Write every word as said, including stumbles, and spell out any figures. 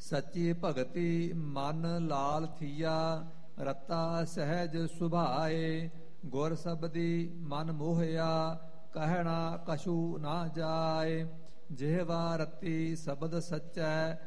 ਸੱਚੀ ਭਗਤੀ ਮਨ ਲਾਲ ਥੀਆ, ਰਤਾ ਸਹਿਜ ਸੁਭਾਏ। ਗੁਰ ਸਬਦੀ ਮਨ ਮੋਹਿਆ, ਕਹਿਣਾ ਕਛੂ ਨਾ ਜਾਏ। ਜਿਹਵਾ ਰਤੀ ਸ਼ਬਦ ਸਚੈ,